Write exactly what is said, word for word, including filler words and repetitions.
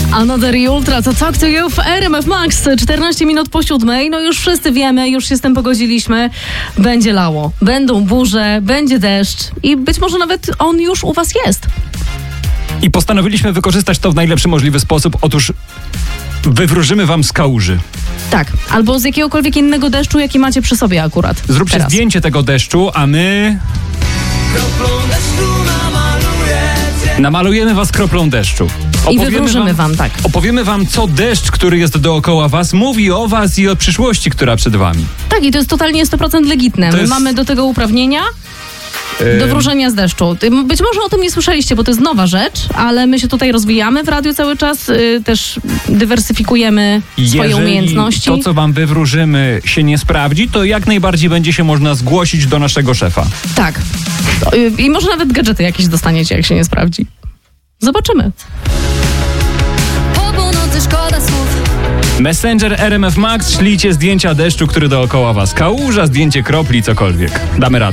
Another i Ultra to Talk to You w R M F Max. czternaście minut po siódmej. No już wszyscy wiemy, już się z tym pogodziliśmy. Będzie lało, będą burze, będzie deszcz i być może nawet on już u was jest. I postanowiliśmy wykorzystać to w najlepszy możliwy sposób. Otóż wywróżymy wam z kałuży. Tak, albo z jakiegokolwiek innego deszczu, jaki macie przy sobie akurat. Zróbcie teraz. zdjęcie tego deszczu, a my namalujemy was kroplą deszczu. I wywróżymy wam, wam, tak. Opowiemy wam, co deszcz, który jest dookoła was, mówi o was i o przyszłości, która przed wami. Tak, i to jest totalnie sto procent legitne. To My jest... mamy do tego uprawnienia. Do wróżenia z deszczu. Być może o tym nie słyszeliście, bo to jest nowa rzecz, ale my się tutaj rozwijamy w radiu cały czas, yy, też dywersyfikujemy swoje Jeżeli umiejętności. to, co wam wywróżymy, się nie sprawdzi, to jak najbardziej będzie się można zgłosić do naszego szefa. Tak. Yy, I może nawet gadżety jakieś dostaniecie, jak się nie sprawdzi. Zobaczymy. Po północy szkoda słów. Messenger R M F Max, ślijcie zdjęcia deszczu, który dookoła was. Kałuża, zdjęcie kropli, cokolwiek. Damy radę.